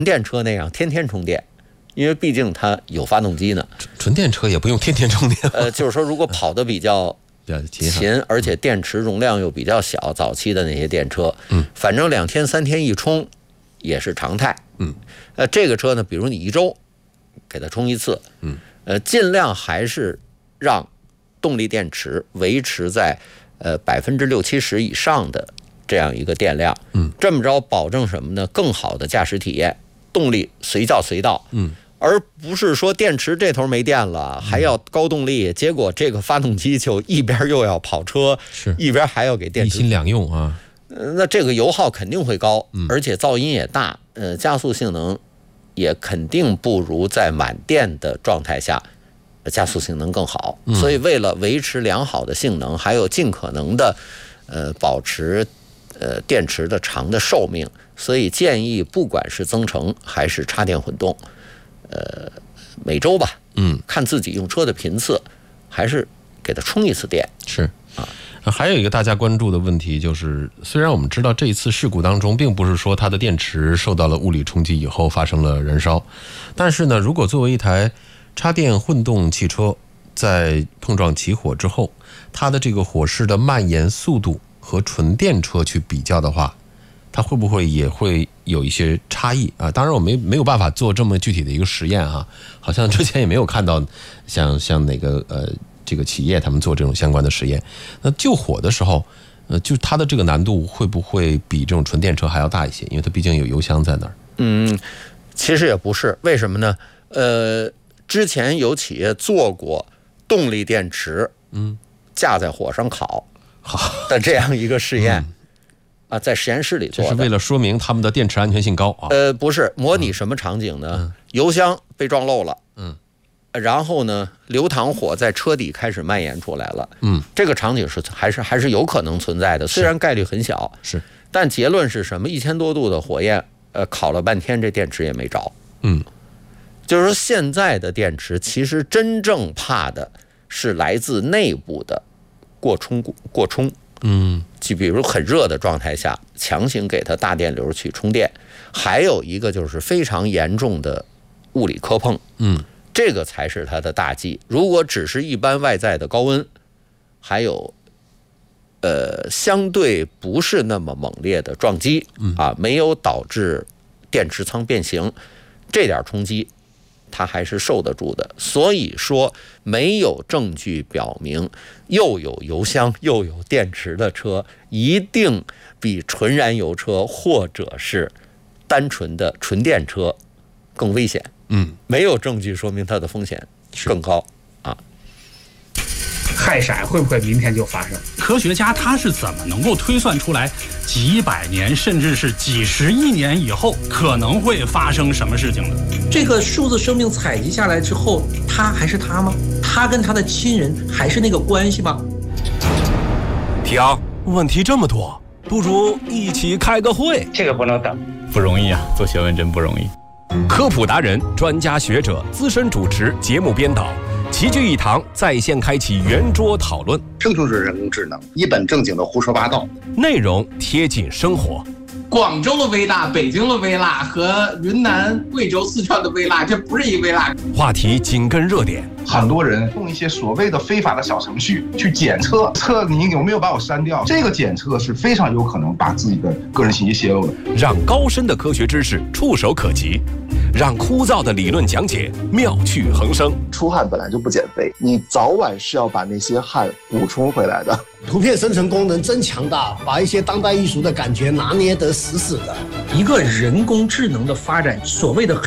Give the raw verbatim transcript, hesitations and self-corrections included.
电车那样天天充电，因为毕竟它有发动机呢。 纯电车也不用天天充电。 呃，就是说如果跑得比较比较勤，而且电池容量又比较小，早期的那些电车， 嗯， 反正两天三天一充也是常态。 嗯， 呃，这个车呢，比如你一周给它充一次， 嗯， 呃，尽量还是让动力电池维持在呃百分之六七十以上的这样一个电量， 嗯， 这么着保证什么呢？更好的驾驶体验，动力随叫随到， 嗯， 而不是说电池这头没电了，还要高动力，嗯、结果这个发动机就一边又要跑车， 是一边还要给电池， 一心两用啊。 呃，那这个油耗肯定会高， 嗯、 而且噪音也大，呃，加速性能也肯定不如在满电的状态下。加速性能更好，所以为了维持良好的性能，还有尽可能的，呃，保持呃电池的长的寿命，所以建议不管是增程还是插电混动，呃，每周吧， 嗯， 看自己用车的频次，还是给它充一次电。 是啊，还有一个大家关注的问题就是，虽然我们知道这一次事故当中，并不是说它的电池受到了物理冲击以后发生了燃烧，但是呢，如果作为一台插电混动汽车在碰撞起火之后，它的这个火势的蔓延速度和纯电车去比较的话，它会不会也会有一些差异啊？当然我没没有办法做这么具体的一个实验啊，好像之前也没有看到像像哪个呃这个企业他们做这种相关的实验。那救火的时候，呃，就它的这个难度会不会比这种纯电车还要大一些？因为它毕竟有油箱在那儿。 嗯，其实也不是，为什么呢？呃。之前有企业做过动力电池， 嗯， 架在火上烤的这样一个试验，嗯、啊，在实验室里做的， 这是为了说明他们的电池安全性高啊。 呃，不是，模拟什么场景呢？嗯、油箱被撞漏了， 嗯， 然后呢，流淌火在车底开始蔓延出来了， 嗯， 这个场景是还是还是有可能存在的，虽然概率很小， 是， 但结论是什么？一千多度的火焰，呃，烤了半天，这电池也没着， 嗯。 就是说，现在的电池其实真正怕的是来自内部的过充过充， 嗯， 就比如很热的状态下，强行给它大电流去充电，还有一个就是非常严重的物理磕碰， 嗯， 这个才是它的大忌。如果只是一般外在的高温，还有呃相对不是那么猛烈的撞击，啊，没有导致电池舱变形，这点冲击。它还是受得住的，所以说没有证据表明又有油箱又有电池的车一定比纯燃油车或者是单纯的纯电车更危险。 嗯， 没有证据说明它的风险更高啊。 氦闪会不会明天就发生？科学家他是怎么能够推算出来几百年甚至是几十亿年以后可能会发生什么事情的？ 这个数字生命采集下来之后，他还是他吗？他跟他的亲人还是那个关系吗？ 提昂，问题这么多，不如一起开个会。 这个不能等， 不容易啊，做学问真不容易。 科普达人、专家学者、资深主持、节目编导齐聚一堂，在线开启圆桌讨论。 生就是人工智能，一本正经的胡说八道， 内容贴近生活。 广州的微辣、北京的微辣和云南、贵州、四川的微辣，这不是一微辣。 话题紧跟热点， 很多人用一些所谓的非法的小程序去检测，测你有没有把我删掉。这个检测是非常有可能把自己的个人信息泄露的。 让高深的科学知识触手可及，让枯燥的理论讲解妙趣横生。 出汗本来就不减肥，你早晚是要把那些汗补充回来的。 图片生成功能真强大，把一些当代艺术的感觉拿捏得死死的。 一个人工智能的发展，所谓的